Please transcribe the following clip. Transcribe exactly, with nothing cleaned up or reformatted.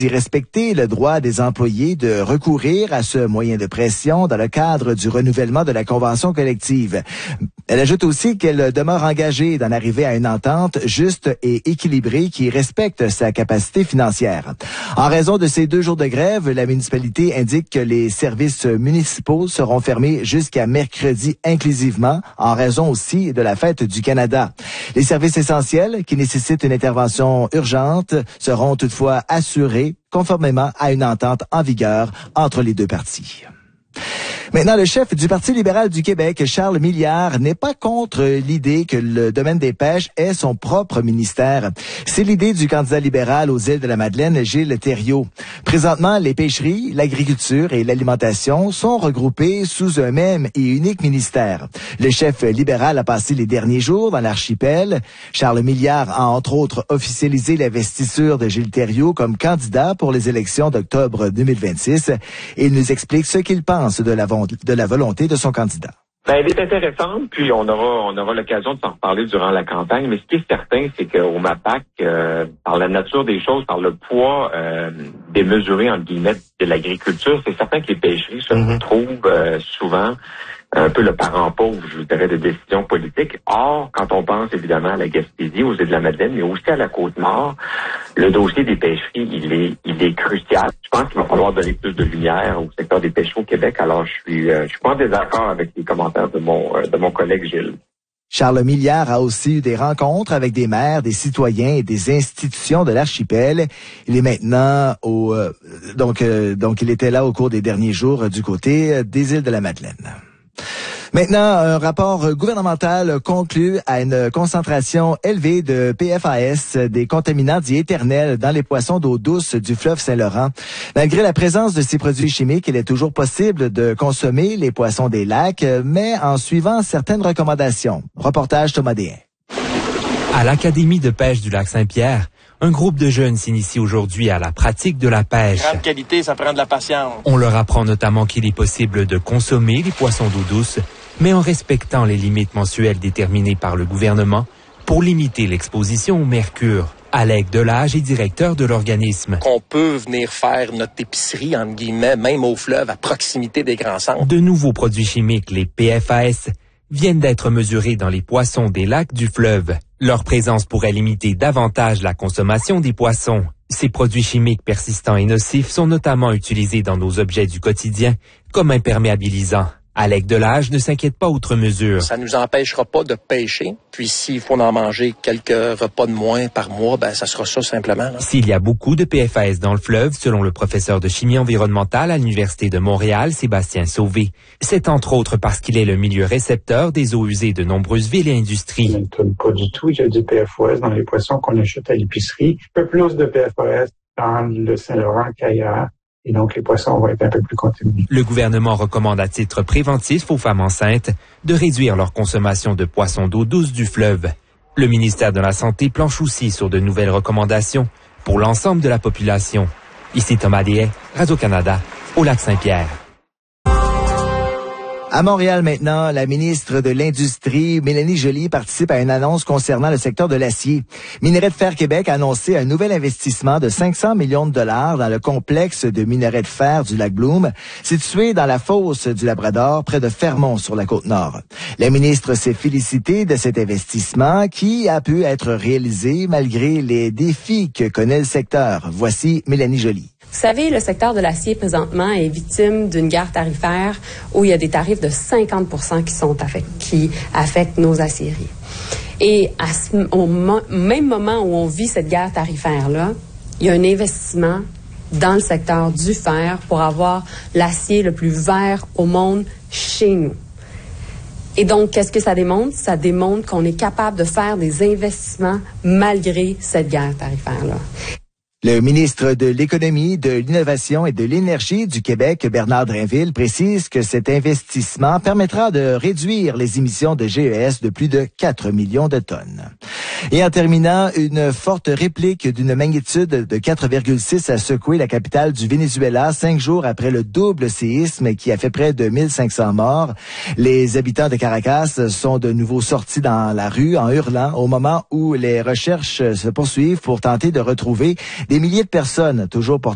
d'y respecter le droit des employés de recourir à ce moyen de pression dans le cadre du renouvellement de la convention collective. Elle ajoute aussi qu'elle demeure engagée d'en arriver à une entente juste et équilibrée qui respecte sa capacité financière. En raison de ces deux jours de grève, la municipalité indique que les services municipaux seront fermés jusqu'à mercredi inclusivement, en raison aussi de la fête du Canada. Les services essentiels qui nécessitent une intervention urgente seront toutefois assurés conformément à une entente en vigueur entre les deux parties. Maintenant, le chef du Parti libéral du Québec, Charles Milliard, n'est pas contre l'idée que le domaine des pêches ait son propre ministère. C'est l'idée du candidat libéral aux îles de la Madeleine, Gilles Thériault. Présentement, les pêcheries, l'agriculture et l'alimentation sont regroupées sous un même et unique ministère. Le chef libéral a passé les derniers jours dans l'archipel. Charles Milliard a entre autres officialisé l'investiture de Gilles Thériault comme candidat pour les élections d'octobre deux mille vingt-six. Il nous explique ce qu'il pense de la de la volonté de son candidat. Ben, elle est intéressante, puis on aura on aura l'occasion de s'en reparler durant la campagne, mais ce qui est certain, c'est qu'au MAPAC, euh, par la nature des choses, par le poids euh, démesuré, entre guillemets, de l'agriculture, c'est certain que les pêcheries se mm-hmm. retrouvent euh, souvent un peu le parent pauvre, je dirais, de décisions politiques. Or, quand on pense évidemment à la Gaspésie, aux îles de la Madeleine, mais aussi à la Côte-Nord, le dossier des pêcheries, il est il est crucial. Je pense qu'il va falloir donner plus de lumière au secteur des pêcheries au Québec. Alors, je suis euh, je suis pas en désaccord avec les commentaires de mon euh, de mon collègue Gilles. Charles Milliard a aussi eu des rencontres avec des maires, des citoyens et des institutions de l'archipel. Il est maintenant au euh, donc euh, donc il était là au cours des derniers jours euh, du côté euh, des îles de la Madeleine. Maintenant, un rapport gouvernemental conclut à une concentration élevée de P F A S, des contaminants dits éternels, dans les poissons d'eau douce du fleuve Saint-Laurent. Malgré la présence de ces produits chimiques, il est toujours possible de consommer les poissons des lacs, mais en suivant certaines recommandations. Reportage Thomas Déhain. À l'Académie de pêche du lac Saint-Pierre, un groupe de jeunes s'initie aujourd'hui à la pratique de la pêche. Grande qualité, ça prend de la patience. On leur apprend notamment qu'il est possible de consommer les poissons d'eau douce, mais en respectant les limites mensuelles déterminées par le gouvernement pour limiter l'exposition au mercure. Alec Delage est directeur de l'organisme. Qu'on peut venir faire notre épicerie, entre guillemets, même au fleuve, à proximité des grands centres. De nouveaux produits chimiques, les P F A S, viennent d'être mesurés dans les poissons des lacs du fleuve. Leur présence pourrait limiter davantage la consommation des poissons. Ces produits chimiques persistants et nocifs sont notamment utilisés dans nos objets du quotidien comme imperméabilisants. Alec Delage ne s'inquiète pas outre mesure. Ça nous empêchera pas de pêcher. Puis s'il faut en manger quelques repas de moins par mois, ben ça sera ça simplement. Là. S'il y a beaucoup de P F A S dans le fleuve, selon le professeur de chimie environnementale à l'Université de Montréal, Sébastien Sauvé, c'est entre autres parce qu'il est le milieu récepteur des eaux usées de nombreuses villes et industries. Ça ne tourne pas du tout. Il y a du P F A S dans les poissons qu'on achète à l'épicerie. Un peu plus de P F A S dans le Saint-Laurent qu'ailleurs. Et donc, les poissons vont être un peu plus contaminés. Le gouvernement recommande à titre préventif aux femmes enceintes de réduire leur consommation de poissons d'eau douce du fleuve. Le ministère de la Santé planche aussi sur de nouvelles recommandations pour l'ensemble de la population. Ici Thomas Déhain, Radio-Canada, au lac Saint-Pierre. À Montréal maintenant, la ministre de l'Industrie, Mélanie Joly, participe à une annonce concernant le secteur de l'acier. Minerais de fer Québec a annoncé un nouvel investissement de cinq cents millions de dollars dans le complexe de minerais de fer du lac Bloom, situé dans la fosse du Labrador, près de Fermont, sur la Côte-Nord. La ministre s'est félicitée de cet investissement qui a pu être réalisé malgré les défis que connaît le secteur. Voici Mélanie Joly. Vous savez, le secteur de l'acier présentement est victime d'une guerre tarifaire où il y a des tarifs de cinquante pour cent qui sont affect- qui affectent nos aciéries. Et à ce, au mo- même moment où on vit cette guerre tarifaire-là, il y a un investissement dans le secteur du fer pour avoir l'acier le plus vert au monde chez nous. Et donc, qu'est-ce que ça démontre? Ça démontre qu'on est capable de faire des investissements malgré cette guerre tarifaire-là. Le ministre de l'Économie, de l'Innovation et de l'Énergie du Québec, Bernard Drainville, précise que cet investissement permettra de réduire les émissions de G E S de plus de quatre millions de tonnes. Et en terminant, une forte réplique d'une magnitude de quatre virgule six a secoué la capitale du Venezuela cinq jours après le double séisme qui a fait près de mille cinq cents morts. Les habitants de Caracas sont de nouveau sortis dans la rue en hurlant au moment où les recherches se poursuivent pour tenter de retrouver des milliers de personnes toujours portées